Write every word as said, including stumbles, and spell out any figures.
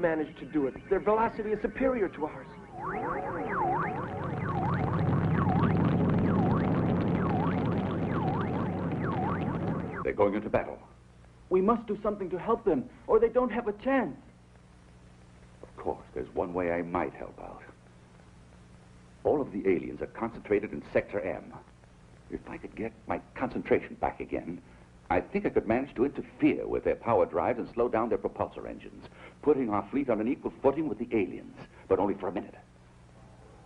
manage to do it. Their velocity is superior to ours. They're going into battle. We must do something to help them, or they don't have a chance. Of course, there's one way I might help out. All of the aliens are concentrated in Sector M. If I could get my concentration back again, I think I could manage to interfere with their power drives and slow down their propulsor engines, putting our fleet on an equal footing with the aliens, but only for a minute.